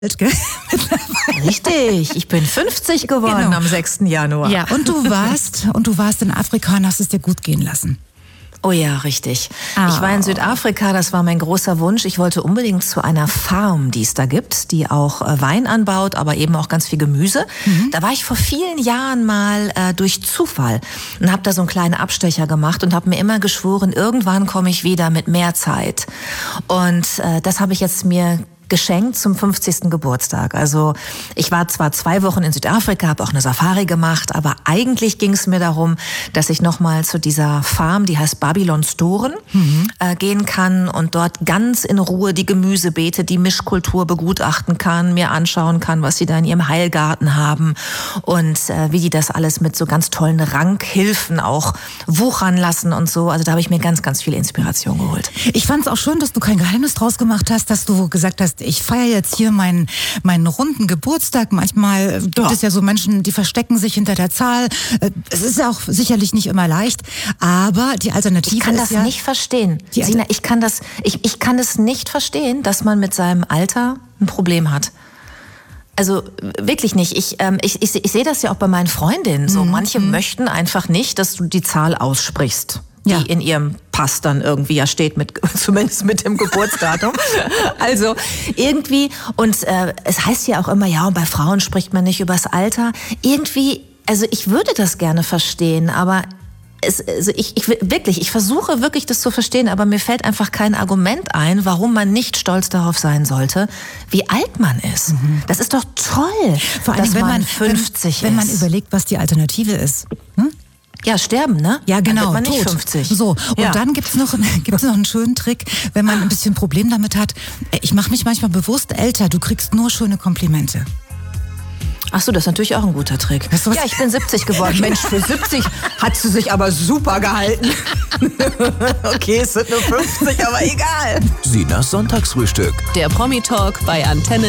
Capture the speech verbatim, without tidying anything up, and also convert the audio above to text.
Gell? Richtig, ich bin fünfzig geworden Genau. am sechsten Januar. Ja, und du warst, und du warst in Afrika und hast es dir gut gehen lassen. Oh ja, richtig. Oh. Ich war in Südafrika, das war mein großer Wunsch. Ich wollte unbedingt zu einer Farm, die es da gibt, die auch äh, Wein anbaut, aber eben auch ganz viel Gemüse. Mhm. Da war ich vor vielen Jahren mal äh, durch Zufall und habe da so einen kleinen Abstecher gemacht und habe mir immer geschworen, irgendwann komme ich wieder mit mehr Zeit. Und äh, das habe ich jetzt mir geschenkt zum fünfzigsten Geburtstag. Also ich war zwar zwei Wochen in Südafrika, habe auch eine Safari gemacht, aber eigentlich ging es mir darum, dass ich nochmal zu dieser Farm, die heißt Babylon Storen, mhm. äh, gehen kann und dort ganz in Ruhe die Gemüsebeete, die Mischkultur begutachten kann, mir anschauen kann, was sie da in ihrem Heilgarten haben und äh, wie die das alles mit so ganz tollen Rankhilfen auch wuchern lassen und so. Also da habe ich mir ganz, ganz viel Inspiration geholt. Ich fand es auch schön, dass du kein Geheimnis draus gemacht hast, dass du gesagt hast, ich feiere jetzt hier meinen, meinen runden Geburtstag. Manchmal gibt ja. es ja so Menschen, die verstecken sich hinter der Zahl. Es ist ja auch sicherlich nicht immer leicht, aber die Alternative ist Ich kann das ja, nicht verstehen. Sina, ich kann das, ich, ich kann es nicht verstehen, dass man mit seinem Alter ein Problem hat. Also wirklich nicht. Ich, ähm, ich, ich, ich sehe das ja auch bei meinen Freundinnen so. Mhm. Manche mhm. möchten einfach nicht, dass du die Zahl aussprichst, die ja. in ihrem Pass dann irgendwie ja steht, mit, zumindest mit dem Geburtsdatum. Also irgendwie, und äh, es heißt ja auch immer, ja, und bei Frauen spricht man nicht übers Alter. Irgendwie, also ich würde das gerne verstehen, aber es, also ich, ich wirklich, ich versuche wirklich das zu verstehen, aber mir fällt einfach kein Argument ein, warum man nicht stolz darauf sein sollte, wie alt man ist. Mhm. Das ist doch toll, vor allem, dass wenn man, man fünfzig wenn, ist. Wenn man überlegt, was die Alternative ist. Hm? Ja, sterben, ne? Ja, genau. Dann wird man nicht tot. fünfzig. So, und ja. dann gibt's noch, gibt's noch einen schönen Trick, wenn man ein bisschen Problem damit hat. Ich mache mich manchmal bewusst älter, du kriegst nur schöne Komplimente. Ach so, das ist natürlich auch ein guter Trick. Weißt du was? Ja, ich bin siebzig geworden. Mensch, für siebzig hat sie sich aber super gehalten. Okay, es sind nur fünfzig, aber egal. Sinas Sonntagsfrühstück. Der Promi-Talk bei Antenne